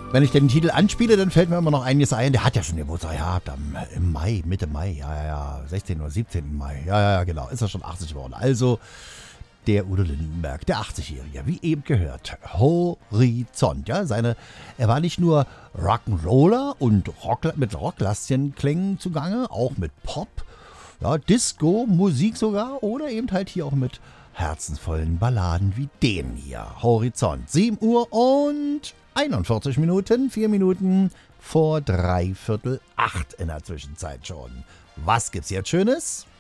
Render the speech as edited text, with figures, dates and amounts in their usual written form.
Wenn ich den Titel anspiele, dann fällt mir immer noch einiges ein. Der hat ja schon Geburtstag gehabt, im Mai, Mitte Mai, ja, 16. oder 17. Mai. Ja, genau, ist er schon 80 geworden. Also der Udo Lindenberg, der 80-Jährige, wie eben gehört. Horizont, ja, er war nicht nur Rock'n'Roller und mit rocklastigen Klängen zugange, auch mit Pop, ja, Disco, Musik sogar oder eben halt hier auch mit herzensvollen Balladen wie den hier. Horizont, 7 Uhr und 41 Minuten, 4 Minuten vor 7:45 in der Zwischenzeit schon. Was gibt's jetzt Schönes?